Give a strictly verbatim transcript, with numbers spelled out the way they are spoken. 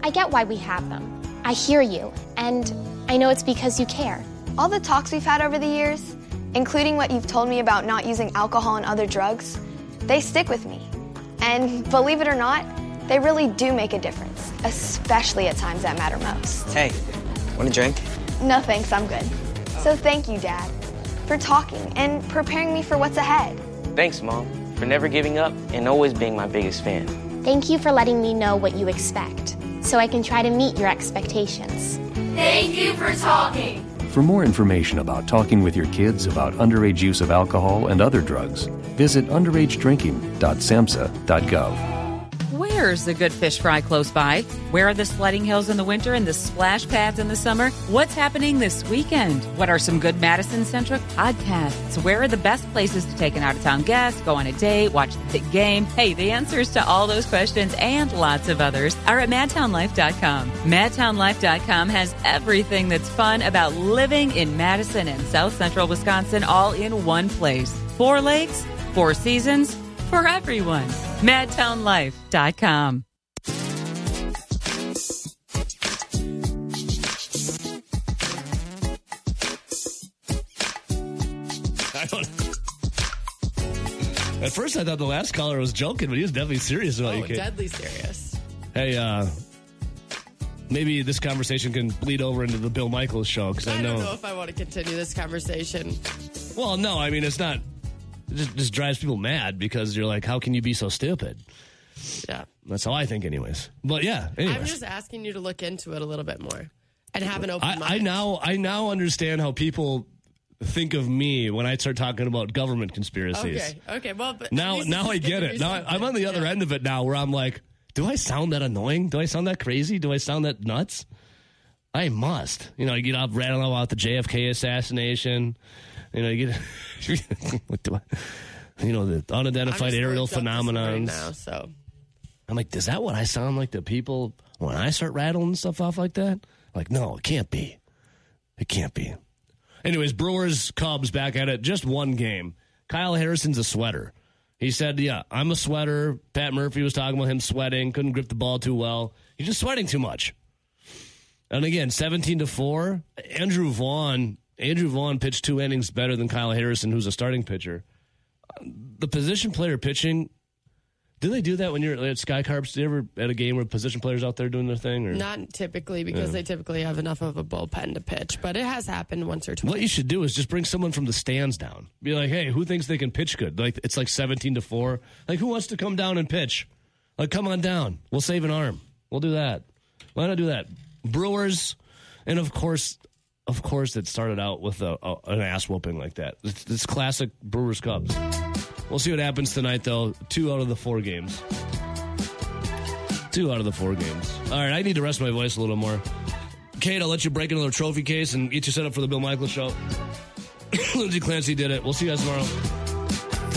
I get why we have them. I hear you, and I know it's because you care. All the talks we've had over the years, including what you've told me about not using alcohol and other drugs, they stick with me. And believe it or not, they really do make a difference, especially at times that matter most. Hey, want a drink? No thanks, I'm good. So thank you, Dad, for talking and preparing me for what's ahead. Thanks, Mom, for never giving up and always being my biggest fan. Thank you for letting me know what you expect, so I can try to meet your expectations. Thank you for talking. For more information about talking with your kids about underage use of alcohol and other drugs, visit underage drinking dot samhsa dot gov. Where's a good fish fry close by? Where are the sledding hills in the winter and the splash pads in the summer? What's happening this weekend? What are some good Madison-centric podcasts? Where are the best places to take an out-of-town guest, go on a date, watch the big game? Hey, the answers to all those questions and lots of others are at madtown life dot com. madtown life dot com has everything that's fun about living in Madison and South Central Wisconsin all in one place. Four lakes, four seasons, for everyone. madtown life dot com. I don't At first, I thought the last caller was joking, but he was definitely serious about oh, you. Deadly serious. Hey, uh, maybe this conversation can bleed over into the Bill Michaels show, because I, I know. don't know if I want to continue this conversation. Well, no, I mean, it's not. It just, just drives people mad because you're like, how can you be so stupid? Yeah. That's how I think, anyways. But yeah, anyways. I'm just asking you to look into it a little bit more and have an open I, mind. I now, I now understand how people think of me when I start talking about government conspiracies. Okay. Okay. Well, but now, now I get it. Now I, I'm on the other yeah. end of it now, where I'm like, do I sound that annoying? Do I sound that crazy? Do I sound that nuts? I must. You know, you get up rattling about the J F K assassination. You know, you get, what do I, you know, the unidentified aerial phenomenon. Right now, so I'm like, is that what I sound like to people when I start rattling stuff off like that? Like, no, it can't be. It can't be. Anyways, Brewers, Cubs back at it. Just one game. Kyle Harrison's a sweater. He said, yeah, I'm a sweater. Pat Murphy was talking about him sweating. Couldn't grip the ball too well. He's just sweating too much. And again, seventeen to four. Andrew Vaughn. Andrew Vaughn pitched two innings better than Kyle Harrison, who's a starting pitcher. The position player pitching, do they do that when you're at Sky Carps? Do you ever at a game where position players out there doing their thing? Or? Not typically, because yeah. they typically have enough of a bullpen to pitch, but it has happened once or twice. What you should do is just bring someone from the stands down. Be like, hey, who thinks they can pitch good? Like it's like seventeen to four. Like, who wants to come down and pitch? Like, come on down. We'll save an arm. We'll do that. Why not do that? Brewers, and of course... Of course, it started out with a, a, an ass whooping like that. It's, it's classic Brewers Cubs. We'll see what happens tonight, though. Two out of the four games. Two out of the four games. All right, I need to rest my voice a little more. Kate, I'll let you break another trophy case and get you set up for the Bill Michaels show. Lindsay Clancy did it. We'll see you guys tomorrow.